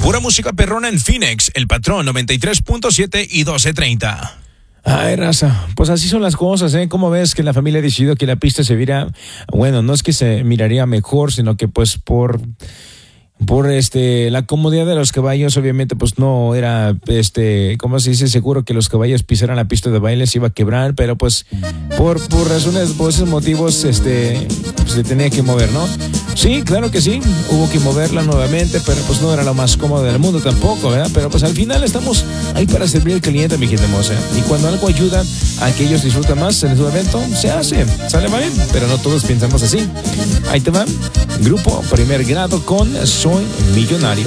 Pura música perrona en Phoenix, El Patrón 93.7 y 1230. Ay, raza, pues así son las cosas, ¿eh? ¿Cómo ves que la familia decidió que la pista se viera? Bueno, no es que se miraría mejor, sino que pues por la comodidad de los caballos, obviamente pues no era ¿cómo se dice? Seguro que los caballos pisaran la pista de baile, se iba a quebrar, pero pues por razones, por esos motivos pues se tenía que mover, ¿no? Sí, claro que sí, hubo que moverla nuevamente, pero pues no era lo más cómodo del mundo tampoco, ¿verdad? Pero pues al final estamos ahí para servir al cliente, mi gente hermosa, y cuando algo ayuda a que ellos disfruten más en su evento, se hace, sale bien, pero no todos pensamos así. Ahí te va, grupo Primer Grado con Soy Millonario.